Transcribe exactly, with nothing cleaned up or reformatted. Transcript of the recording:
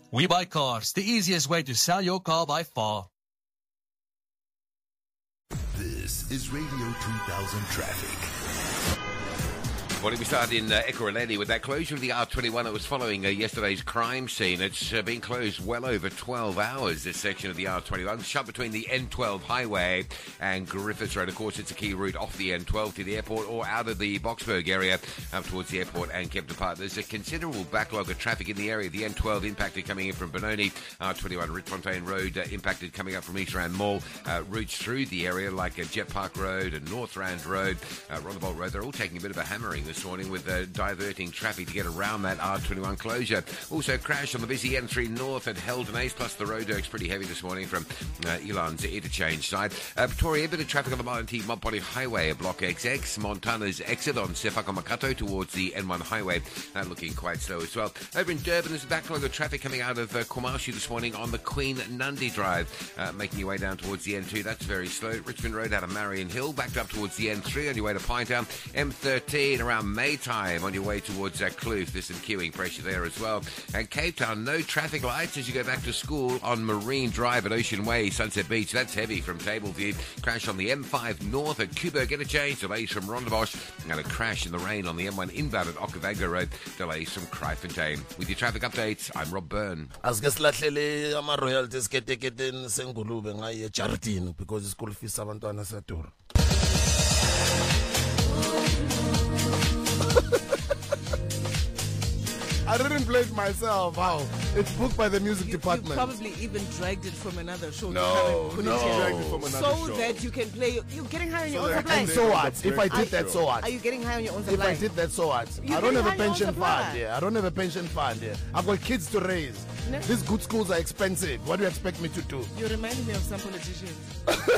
We Buy Cars, the easiest way to sell your car by far. This is Radio two thousand Traffic. Morning, we start in uh, Ekurhuleni with that closure of the R twenty-one. It was following uh, yesterday's crime scene. It's uh, been closed well over twelve hours, this section of the R twenty-one. Shut between the N twelve highway and Griffiths Road. Of course, it's a key route off the N twelve to the airport or out of the Boksburg area up towards the airport and Kempton Park. There's a considerable backlog of traffic in the area. The N twelve impacted coming in from Benoni. R twenty-one Rietfontein Road uh, impacted coming up from East Rand Mall. Uh, routes through the area like uh, Jet Park Road and North Rand Road, uh, Rondebolt Road. They're all taking a bit of a hammering this morning with uh, diverting traffic to get around that R twenty-one closure. Also crash on the busy N three North at Heldon Ace, plus the road works pretty heavy this morning from uh, Elan's interchange side. Uh, Pretoria, a bit of traffic on the Montana Montbody Highway, Block X X. Montana's exit on Sefako Makato towards the N one Highway, uh, looking quite slow as well. Over in Durban, there's a backlog of traffic coming out of uh, Komashi this morning on the Queen Nandi Drive, uh, making your way down towards the N two. That's very slow. Richmond Road out of Marion Hill, backed up towards the N three on your way to Pinetown. M thirteen around Maytime on your way towards uh, Kloof. There's some queuing pressure there as well. And Cape Town, no traffic lights as you go back to school on Marine Drive at Ocean Way, Sunset Beach. That's heavy from Tableview. Crash on the M five North at Kuberg Interchange. Delays from Rondebosch. And a crash in the rain on the M one inbound at Okavango Road. Delays from Kryfontein. With your traffic updates, I'm Rob Byrne. Asike silahlele ama royalties keteketeni sengulube ngaye Jaredini because isikole fees abantwana seturu. I didn't play it myself. How? It's booked by the music you, department. You probably even dragged it from another show. No, to no. Dragged it from so show. that you can play. You're getting high on your So own supply. and so what? If I did that, so what? Are you getting high on your own If supply? I did that, so what? You're I don't have a getting high on your own pension supply. fund here. I don't have a pension fund here. I've got kids to raise. No. These good schools are expensive. What do you expect me to do? You remind me of some politicians.